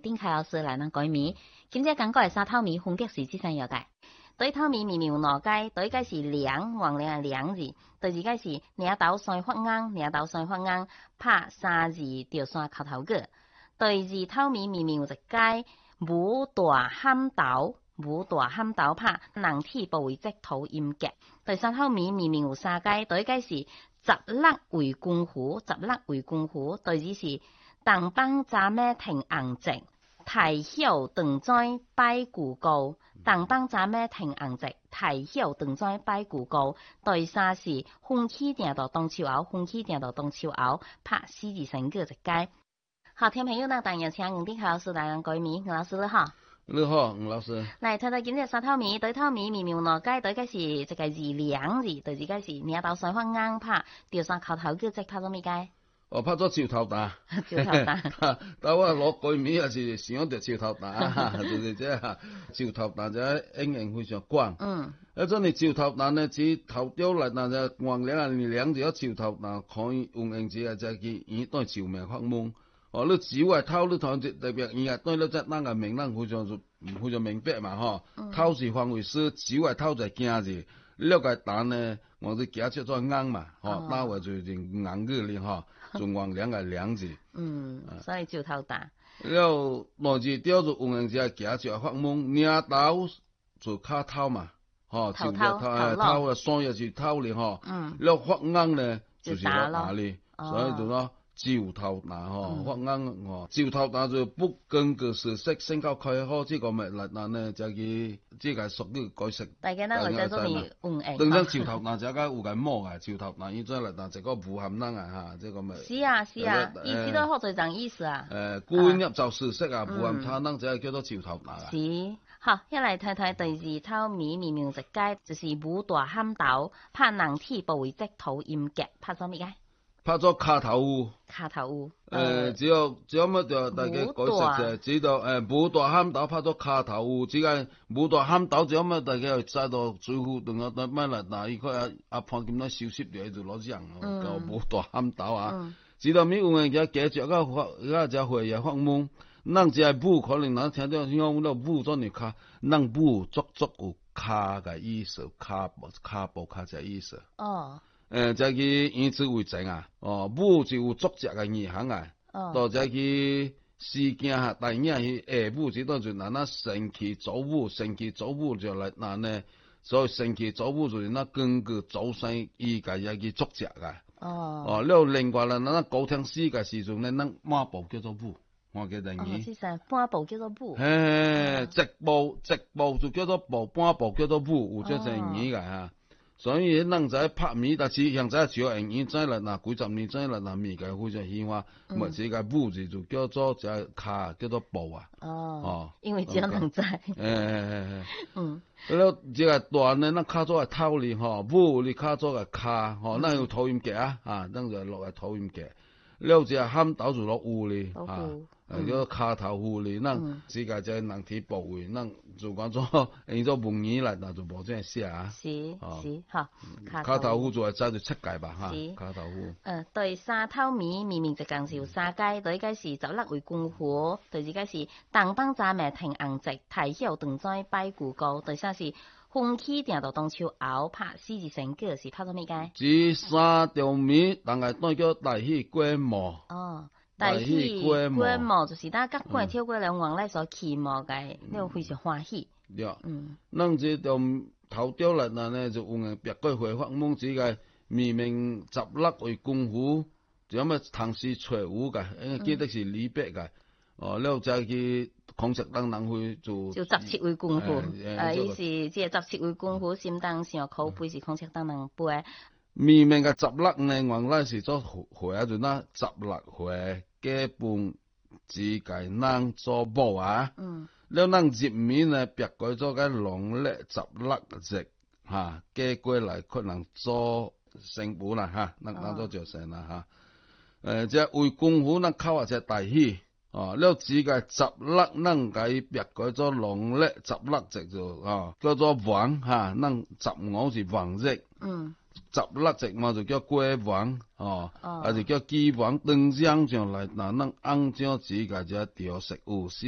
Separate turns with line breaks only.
丁凱老師來咱改名，今朝講過嘅沙頭米風格是即樣樣嘅。對頭米明明有兩解，對解是涼，黃涼嘅涼字；對二解是領豆山發硬，領豆山發硬，拍三字條山口頭個。對二頭米明明有一解，武大喊豆，武大喊豆拍人體部位即頭音格。對三頭米明明有三解，對解是十六為功夫，十六為功夫；對二是東邦站咩停硬直，太曉長在拜古高，東邦站咩停硬直，太曉長在拜古高。對三是風起定到東手後，風起定到東手後，拍四字成個一解。好，聽朋友呢，當然請吳丁凱老師來講改名，吳老師你好。
你好，吳老師。
嚟睇睇今日沙頭米，對頭米明明有兩解，對解是一個字涼字，對二解是領豆山發硬拍，條山口頭叫即拍咗咩解？
我拍咗潮頭蛋，
潮頭蛋。
但我攞改名也是想到潮頭蛋，就是即係潮頭蛋就應用非常廣。一種你潮頭蛋呢，只頭雕嚟，但係黃兩啊兩字潮頭蛋可以用用字啊，就係佢當潮命發夢。哦，你只係偷你睇只特別，而係對你只單個名人非常明白嘛，嗬。偷是範圍是，只係偷就係驚字。呢個蛋呢，我哋夾出咗硬嘛，單位就硬嘅咧，嗬，仲黃兩個兩字。
所以潮頭蛋。
了內字雕就用字係夾出發夢，領豆就卡偷嘛，嗬，潮頭啊，雙日是偷咧，嗬。了發硬呢，就是落牙咧，所以就講。潮頭蛋嗬，發硬嗬，潮頭蛋就不根據事實先教開好，這個咪嚟嗱呢就係這個屬於改食。
大家呢嚟咗都未運營。
等陣潮頭蛋就係有個摸嘅，潮頭蛋依家嚟嗱就個武漢人啊嚇，這個咪。
是啊，意思都好在講意思啊。
官入就事實啊，武漢他人就係叫做潮頭蛋啊。
是，好，一嚟睇睇第二頭米明明一解，就是武大喊豆，拍人體部位即頭音格，拍咗咩解？
拍咗卡頭烏，
卡頭
烏，只有乜就大家改食就知道，武大喊豆拍咗卡頭烏，只係武大喊豆只有乜大家知道最好同我乜嚟嗱，依個阿胖點樣消息嚟就攞人，就武大喊豆啊，知道咩有人家記住個就會有發夢，能只係武可能嗱聽到講到武咗你卡，能武足有卡嘅意思，卡步卡嘅意思。就係以此為證啊！武就有作者嘅意涵啊！到就係事件下，第二係武只當就嗱神奇造武，神奇造武就嚟嗱呢，所以神奇造武就嗱根據造生依個一個作者嘅。了另外啦，嗱高聽詩嘅時陣咧，嗱馬步叫做武，我記得你。
其實半步叫做武。
直步就叫做步，半步叫做武，有這隻語嘅嚇。所以人在拍米，但是現在少人演真啦，嗱幾十年真啦，嗱米嘅非常喜歡，咪這個武字就叫做就係卡，叫做步啊。
因為只有人在。
了這個段呢，那卡咗係偷哩，武你卡咗係卡，那有頭音格啊，等就落係頭音格。了只喊豆就落烏哩，個卡頭烏哩，嗱世界就係人體部位，嗱就講咗用咗文言嚟，嗱就冇這樣寫啊。
是，嚇。
卡頭烏就係齋到七界吧，嚇。卡頭烏。
對沙頭米明明就講是有三解，對一解是十六為功夫，對二解是東邦站咩停硬直，太曉長在拜古高，第三是風起定到東手後，拍四字成個是拍咗咩解？
這三條米，但係都叫大戲規模。
大戲規模就是大家過跳過兩王咧所期望嘅，呢個非常歡喜。
咱這條頭雕嚟呢，就用別個回發夢子嘅，明明十六為功夫，就有乜唐詩吹舞嘅，記得是李白嘅。了就係孔雀燈能去做。就
17為功夫，意思即係17為功夫，心當上口碑是孔雀燈能背。
明明嘅16呢，原來是做回啊，就那16回基本只計能做步啊。了能入面呢，別改咗個農曆16日嚇，寄過來可能做成本啦嚇，能做就成啦嚇。即係為功夫能靠下隻大戲。了只計16能計別改咗農曆16日就叫做王嚇，能15是王日。16日嘛就叫國王，就叫基王登場上來，嗱能按照自己嘅調食有時。